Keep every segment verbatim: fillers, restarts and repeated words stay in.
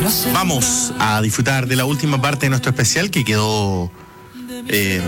Vamos a disfrutar de la última parte de nuestro especial que quedó eh,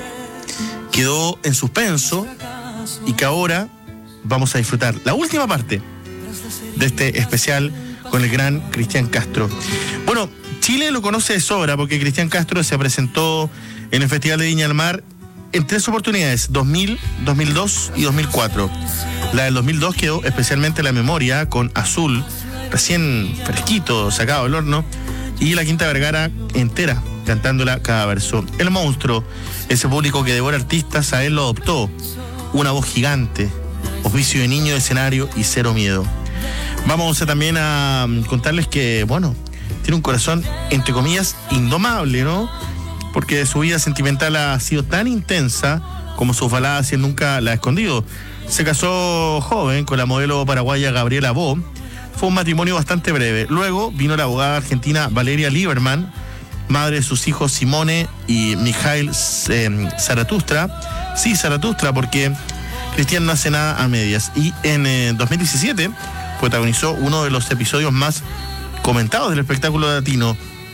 quedó en suspenso y que ahora vamos a disfrutar la última parte de este especial con el gran Cristian Castro. Bueno, Chile lo conoce de sobra porque Cristian Castro se presentó en el Festival de Viña del Mar en tres oportunidades, dos mil, dos mil dos y dos mil cuatro. La del dos mil dos quedó especialmente en la memoria con Azul, recién fresquito, sacado del horno, y la Quinta Vergara entera, cantándola cada verso. El monstruo, ese público que devora artistas, a él lo adoptó. Una voz gigante, oficio de niño de escenario y cero miedo. Vamos a también a contarles que, bueno, tiene un corazón, entre comillas, indomable, ¿no? Porque su vida sentimental ha sido tan intensa como sus baladas y él nunca la ha escondido. Se casó joven con la modelo paraguaya Gabriela Bo. Fue un matrimonio bastante breve. Luego vino la abogada argentina Valeria Lieberman, madre de sus hijos Simone y Mijail eh, Zaratustra. Sí, Zaratustra, porque Cristian no hace nada a medias. Y en eh, dos mil diecisiete protagonizó uno de los episodios más comentados del espectáculo latino.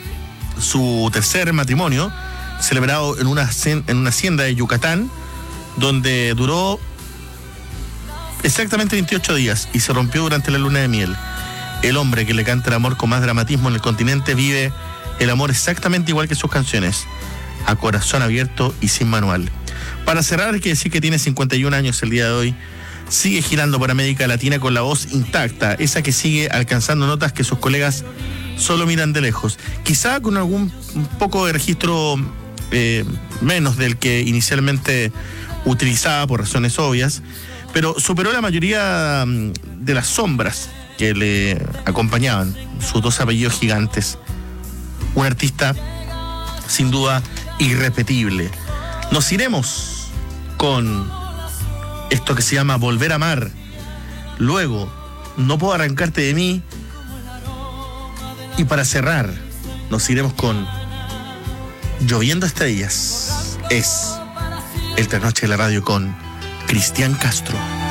Su tercer matrimonio, celebrado en una, en una hacienda de Yucatán, donde duró exactamente veintiocho días y se rompió durante la luna de miel. El hombre que le canta el amor con más dramatismo en el continente vive el amor exactamente igual que sus canciones, a corazón abierto y sin manual. Para cerrar, hay que decir que tiene cincuenta y un años el día de hoy. Sigue girando por América Latina con la voz intacta, esa que sigue alcanzando notas que sus colegas solo miran de lejos. Quizá con algún un poco de registro eh, menos del que inicialmente utilizaba por razones obvias, pero superó la mayoría de las sombras que le acompañaban, sus dos apellidos gigantes. Un artista sin duda irrepetible. Nos iremos con esto que se llama Volver a Amar. Luego, No puedo arrancarte de mí. Y para cerrar, nos iremos con Lloviendo Estrellas. Es el Trasnoche de la Radio con Cristian Castro.